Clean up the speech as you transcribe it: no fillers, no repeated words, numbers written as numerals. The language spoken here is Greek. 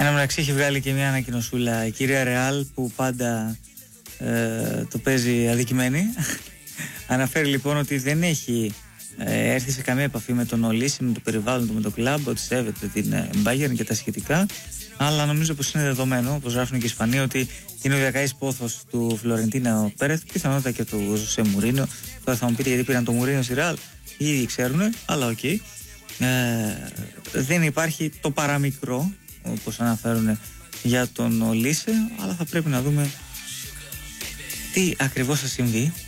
Εν τω μεταξύ έχει βγάλει και μια ανακοινωσούλα η κυρία Ρεάλ που πάντα το παίζει αδικημένη. Αναφέρει λοιπόν ότι δεν έχει έρθει σε καμία επαφή με τον Ολύση, με το περιβάλλον του, με το κλαμπ, ότι σέβεται την Bayern και τα σχετικά. Αλλά νομίζω πως είναι δεδομένο, όπως γράφουν και οι Ισπανοί, ότι είναι ο διακαής πόθος του Φλωρεντίνο Πέρεθ, πιθανότατα και του Ζωσέ Μουρίνιο. Τώρα θα μου πείτε γιατί πήραν το Μουρίνιο στη Ρεάλ, ήδη ξέρουν, αλλά οκ. Δεν υπάρχει το παραμικρό, όπως αναφέρουν, για τον Ολύσε, αλλά θα πρέπει να δούμε τι ακριβώς θα συμβεί.